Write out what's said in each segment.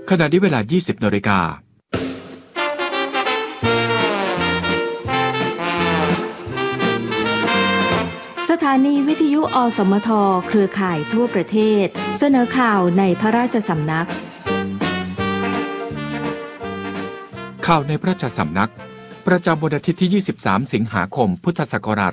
ขณะนี้เวลา 20 นาฬิกาสถานีวิทยุอสมทเครือข่ายทั่วประเทศเสนอข่าวในพระราชสำนักข่าวในพระราชสำนักประจำวันอาทิตย์ที่ 23 สิงหาคม พุทธศักราช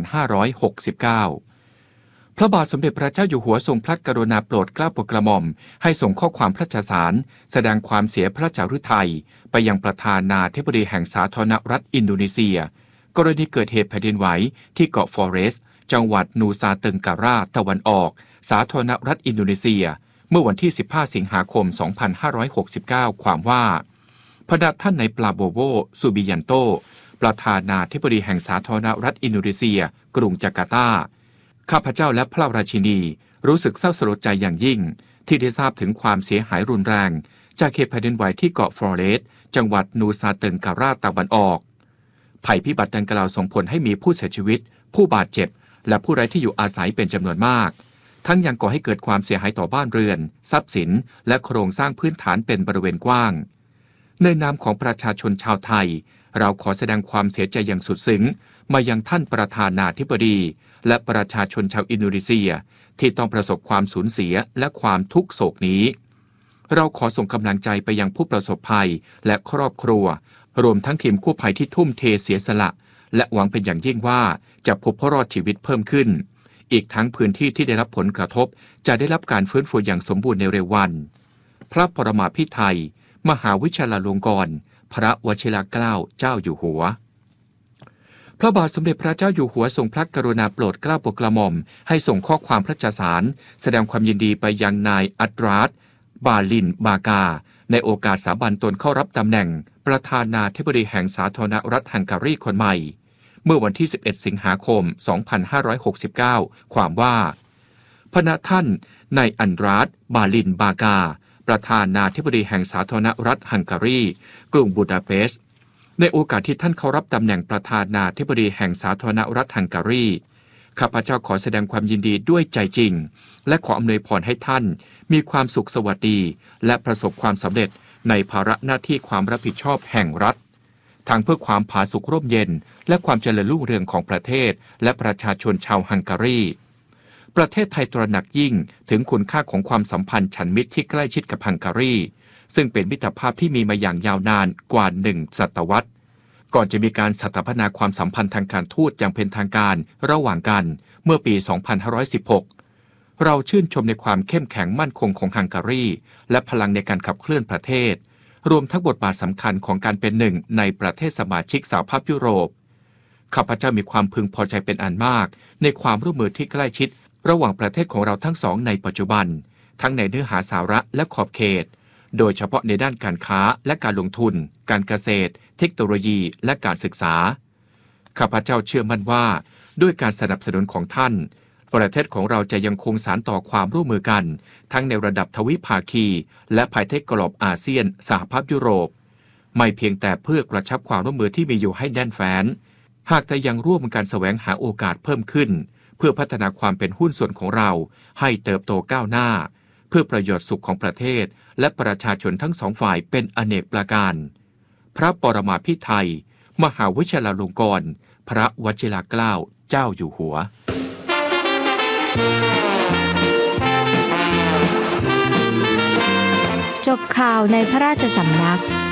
2569 พระบาทสมเด็จพระเจ้าอยู่หัวทรงพระกรุณาโปรดเกล้าโปรดกระหม่อมให้ส่งข้อความพระราชสารแสดงความเสียพระจารุทัยไปยังประธานาธิบดีแห่งสาธารณรัฐอินโดนีเซียกรณีเกิดเหตุแผ่นดินไหวที่เกาะฟอเรสต์จังหวัดนูซาเติงการาตะวันออกสาธารณรัฐอินโดนีเซียเมื่อวันที่ 15 สิงหาคม 2569 ความว่าพระท่านในปลาโบโวซูบิยันโตประธานาธิบดีแห่งสาธารณรัฐอินโดนีเซียกรุงจาการ์ตาข้าพเจ้าและพระราชินีรู้สึกเศร้าสลดใจอย่างยิ่งที่ได้ทราบถึงความเสียหายรุนแรงจากเหตุแผ่นดินไหวที่เกาะฟลอเรสจังหวัดนูซาเติงการาตะวันออกภัยพิบัติดังกล่าวส่งผลให้มีผู้เสียชีวิตผู้บาดเจ็บและผู้ไร้ที่อยู่อาศัยเป็นจำนวนมากทั้งยังก่อให้เกิดความเสียหายต่อบ้านเรือนทรัพย์สินและโครงสร้างพื้นฐานเป็นบริเวณกว้างในนามของประชาชนชาวไทยเราขอแสดงความเสียใจอย่างสุดซึ้งมายังท่านประธานาธิบดีและประชาชนชาวอินโดนีเซียที่ต้องประสบความสูญเสียและความทุกข์โศกนี้เราขอส่งกำลังใจไปยังผู้ประสบภัยและครอบครัวรวมทั้งทีมกู้ภัยที่ทุ่มเทเสียสละและหวังเป็นอย่างยิ่งว่าจะพบผู้รอดชีวิตเพิ่มขึ้นอีกทั้งพื้นที่ที่ได้รับผลกระทบจะได้รับการฟื้นฟูอย่างสมบูรณ์ในเร็ววันพระปรมาภิไธยมหาวิชาลงกรณ์พระวชิรเกล้าเจ้าอยู่หัวพระบาทสมเด็จพระเจ้าอยู่หัวทรงพระกรุณาโปรดเกล้าโปรดกระหม่อมให้ส่งข้อความพระราชสารแสดงความยินดีไปยังนายอัตราสบาลินบากาในโอกาสสาบานตนเข้ารับตำแหน่งประธานาธิบดีแห่งสาธารณรัฐฮังการีคนใหม่เมื่อวันที่ 11 สิงหาคม 2569 ความว่าพระท่านนายอันดราสบาลินบากาประธานาธิบดีแห่งสาธารณรัฐฮังการีกรุงบูดาเปสต์ในโอกาสที่ท่านเข้ารับตำแหน่งประธานาธิบดีแห่งสาธารณรัฐฮังการีข้าพเจ้าขอแสดงความยินดีด้วยใจจริงและขออำนวยพรให้ท่านมีความสุขสวัสดีและประสบความสำเร็จในภาระหน้าที่ความรับผิดชอบแห่งรัฐทั้งเพื่อความผาสุกร่มเย็นและความเจริญรุ่งเรืองของประเทศและประชาชนชาวฮังการีประเทศไทยตระหนักยิ่งถึงคุณค่าของความสัมพันธ์ฉันมิตรที่ใกล้ชิดกับฮังการีซึ่งเป็นมิตรภาพที่มีมาอย่างยาวนานกว่า1 ศตวรรษก่อนจะมีการสถาปนาความสัมพันธ์ทางการทูตอย่างเป็นทางการระหว่างกันเมื่อปี 2516 เราชื่นชมในความเข้มแข็งมั่นคงของฮังการีและพลังในการขับเคลื่อนประเทศรวมทั้งบทบาทสำคัญของการเป็นหนึ่งในประเทศสมาชิกสหภาพยุโรปข้าพเจ้ามีความพึงพอใจเป็นอันมากในความร่วมมือที่ใกล้ชิดระหว่างประเทศของเราทั้งสองในปัจจุบันทั้งในเนื้อหาสาระและขอบเขตโดยเฉพาะในด้านการค้าและการลงทุนการเกษตรเทคโนโลยีและการศึกษาข้าพเจ้าเชื่อมั่นว่าด้วยการสนับสนุนของท่านประเทศของเราจะยังคงสานต่อความร่วมมือกันทั้งในระดับทวิภาคีและภายใต้กรอบอาเซียนสหภาพยุโรปไม่เพียงแต่เพื่อกระชับความร่วมมือที่มีอยู่ให้แน่นแฟ้นหากแต่ยังร่วมกันแสวงหาโอกาสเพิ่มขึ้นเพื่อพัฒนาความเป็นหุ้นส่วนของเราให้เติบโตก้าวหน้าเพื่อประโยชน์สุขของประเทศและประชาชนทั้งสองฝ่ายเป็นอเนกประการพระปรมาภิไธยมหาวิชาลงกรณ์พระวชิรเกล้าเจ้าอยู่หัวจบข่าวในพระราชสำนัก